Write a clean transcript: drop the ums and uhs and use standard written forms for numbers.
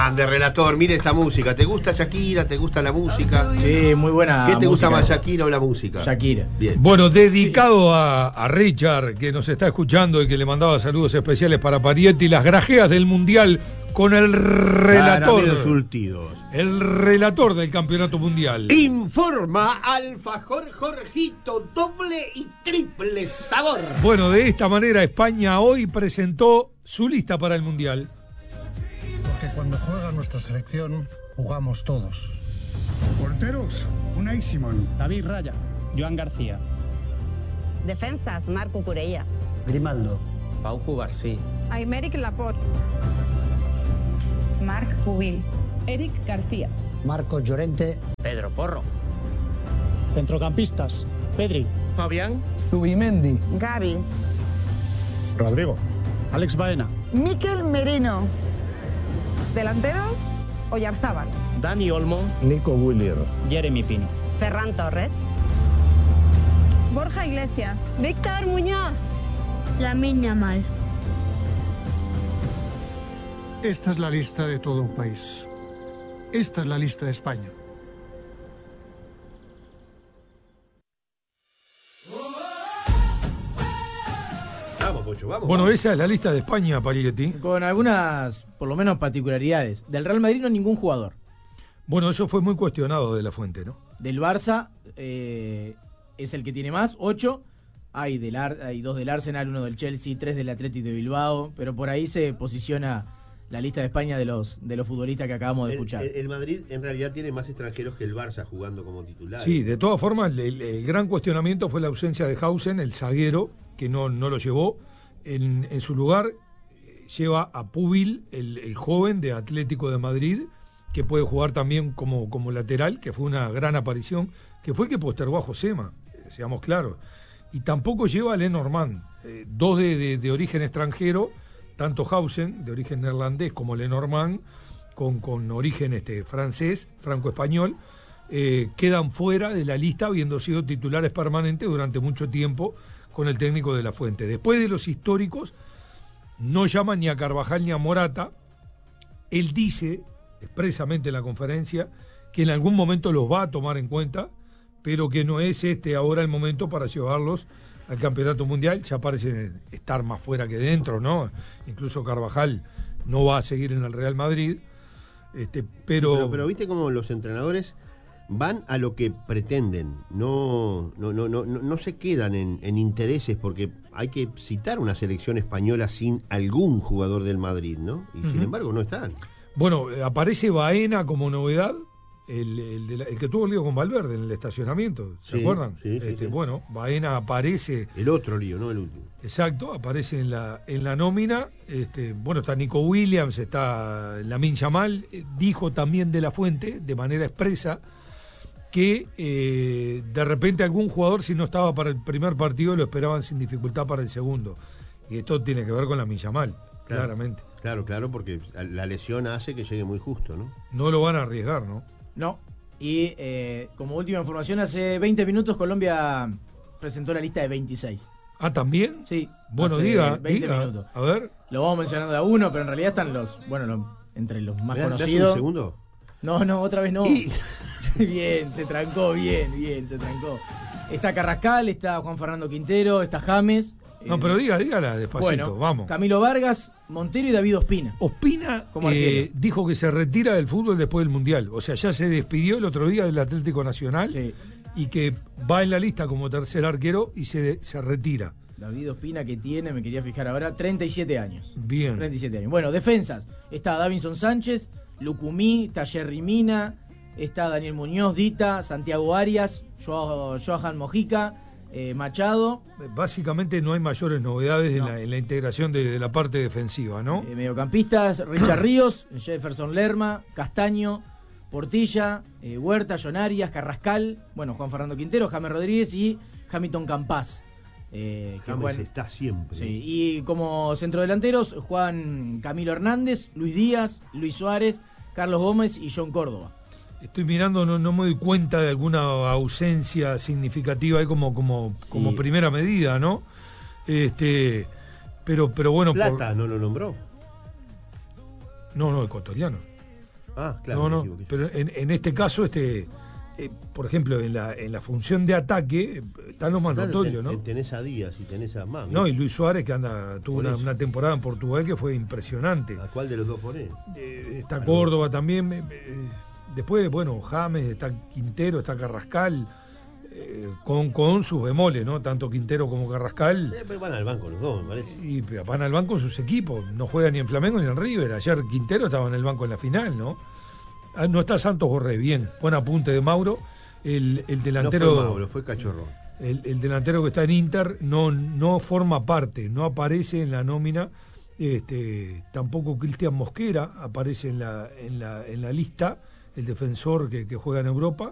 grande, relator. Mire esta música. ¿Te gusta Shakira? ¿Te gusta la música? Sí, muy buena. ¿Qué te gusta música. más, Shakira o la música? Shakira. Bien. Bueno, dedicado a Richard, que nos está escuchando y que le mandaba saludos especiales para Parietti, las grajeas del Mundial con el relator. Caramelos surtidos. El relator del campeonato mundial. Informa Alfajor Jorgito, doble y triple sabor. Bueno, de esta manera España hoy presentó su lista para el Mundial. Porque cuando juega nuestra selección, jugamos todos. Porteros, Unai Simón. David Raya. Joan García. Defensas, Marco Curella. Grimaldo. Pau Cubarsí. Aymeric Laporte. Marc Pubil. Eric García. Marcos Llorente. Pedro Porro. Centrocampistas. Pedri. Fabián. Zubimendi. Gavi. Rodrigo. Alex Baena. Mikel Merino. Delanteros, Oyarzábal. Dani Olmo. Nico Williams. Jeremy Pino. Ferran Torres. Borja Iglesias. Víctor Muñoz. Lamine Yamal. Esta es la lista de todo un país. Esta es la lista de España. Vamos, Pocho, vamos. Bueno, vamos. esa es la lista de España, Parietti. Con algunas, por lo menos, particularidades. Del Real Madrid no ningún jugador. Bueno, eso fue muy cuestionado de la Fuente, ¿no? Del Barça es el que tiene más, 8. Hay 2 del Arsenal, 1 del Chelsea, 3 del Athletic de Bilbao. Pero por ahí se posiciona la lista de España de los futbolistas que acabamos de escuchar. El Madrid en realidad tiene más extranjeros que el Barça jugando como titular. Sí, de todas formas, el gran cuestionamiento fue la ausencia de Hausen, el zaguero, que no lo llevó. En su lugar lleva a Pubil, el joven de Atlético de Madrid, que puede jugar también como lateral, que fue una gran aparición, que fue el que postergó a Josema, seamos claros. Y tampoco lleva a Lenormand, 2 de origen extranjero, tanto Hausen, de origen neerlandés, como Lenormand, con origen francés, franco-español, quedan fuera de la lista, habiendo sido titulares permanentes durante mucho tiempo con el técnico de la Fuente. Después de los históricos, no llaman ni a Carvajal ni a Morata. Él dice expresamente en la conferencia que en algún momento los va a tomar en cuenta, pero que no es ahora el momento para llevarlos al campeonato mundial. Ya parece estar más fuera que dentro, ¿no? Incluso Carvajal no va a seguir en el Real Madrid, pero viste cómo los entrenadores van a lo que pretenden, no se quedan en intereses, porque hay que citar una selección española sin algún jugador del Madrid, ¿no? Y sin embargo no están. Bueno, aparece Baena como novedad, el que tuvo el lío con Valverde en el estacionamiento, ¿se acuerdan? Sí, sí. Bueno, Baena aparece. El otro lío, no el último. Exacto, aparece en la nómina. Bueno, está Nico Williams, está Lamine Yamal. Dijo también de la Fuente, de manera expresa, que de repente algún jugador, si no estaba para el primer partido, lo esperaban sin dificultad para el segundo. Y esto tiene que ver con Lamine Yamal, claramente. Claro, porque la lesión hace que llegue muy justo, ¿no? No lo van a arriesgar, ¿no? No. Y como última información, hace 20 minutos Colombia presentó la lista de 26. ¿Ah, también? Sí. Bueno, hace diga. 20 minutos. A ver. Lo vamos mencionando de a uno, pero en realidad están entre los más ¿Me das conocidos. un segundo? No, otra vez no. Y... Bien, se trancó. Está Carrascal, está Juan Fernando Quintero, está James. No, pero dígala despacito, bueno, vamos. Camilo Vargas, Montero y David Ospina. Ospina dijo que se retira del fútbol después del Mundial. O sea, ya se despidió el otro día del Atlético Nacional, sí, y que va en la lista como tercer arquero y se retira. David Ospina, que tiene, me quería fijar ahora, 37 años. Bien. 37 años. Bueno, defensas. Está Davinson Sánchez, Lucumí, está Jerry Mina, está Daniel Muñoz, Dita, Santiago Arias, Johan Mojica, Machado. Básicamente no hay mayores novedades en la integración de la parte defensiva, ¿no? Mediocampistas, Richard Ríos, Jefferson Lerma, Castaño, Portilla, Huerta, John Arias, Carrascal, bueno, Juan Fernando Quintero, James Rodríguez y Hamilton Campás. James está siempre. Sí, y como centrodelanteros, Juan Camilo Hernández, Luis Díaz, Luis Suárez, Carlos Gómez y John Córdoba. Estoy mirando, no me doy cuenta de alguna ausencia significativa ahí como primera medida, ¿no? Pero bueno. Plata no lo nombró. No, el ecuatoriano. Ah, claro. No, pero en este caso, por ejemplo, en la función de ataque están los más notorios, ¿no? Tenés a Díaz y tenés a Mami. No, y Luis Suárez, que tuvo una temporada en Portugal que fue impresionante. ¿A cuál de los dos ponés? Está Córdoba también. Después, bueno, James, está Quintero, está Carrascal, con sus bemoles, ¿no? Tanto Quintero como Carrascal. Van al banco los dos, me parece. Y van al banco en sus equipos. No juegan ni en Flamengo ni en River. Ayer Quintero estaba en el banco en la final, ¿no? No está Santos Borré, bien. Buen apunte de Mauro. El delantero. No fue Mauro, fue Cachorro. El delantero que está en Inter no forma parte, no aparece en la nómina. Tampoco Cristian Mosquera aparece en la lista, el defensor que juega en Europa.